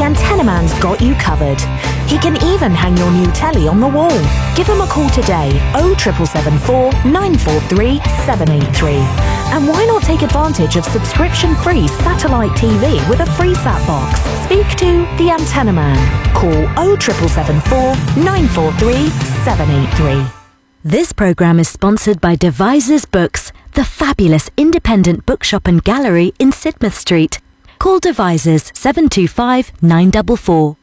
Antenna Man's got you covered. He can even hang your new telly on the wall. Give him a call today, 07774 943 783. And why not take advantage of subscription-free satellite TV with a free sat box? Speak to the Antenna Man. Call 07774 943 783. This programme is sponsored by Devisers Books, the fabulous independent bookshop and gallery in Sidmouth Street. Call Devisers 725 944.